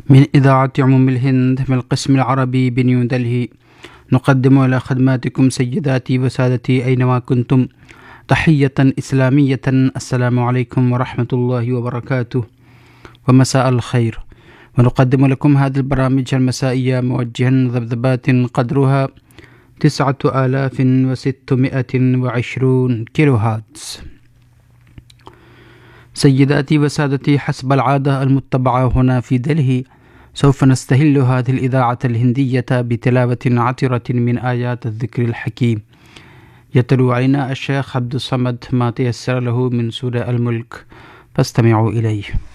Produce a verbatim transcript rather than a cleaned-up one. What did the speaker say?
من إذاعة عموم الهند من القسم العربي بنيو دلهي، نقدم إلى خدماتكم سيداتي وسادتي أينما كنتم تحية إسلامية. السلام عليكم ورحمة الله وبركاته ومساء الخير. ونقدم لكم هذه البرامج المسائية موجها ذبذبات قدرها تسعة آلاف وستمائة وعشرون كيلو هاتس. سيداتي وسادتي، حسب العادة المتبعة هنا في دلهي، سوف نستهل هذه الإذاعة الهندية بتلاوة عطرة من آيات الذكر الحكيم. يتلو علينا الشيخ عبد الصمد ما تيسر له من سورة الملك، فاستمعوا إليه.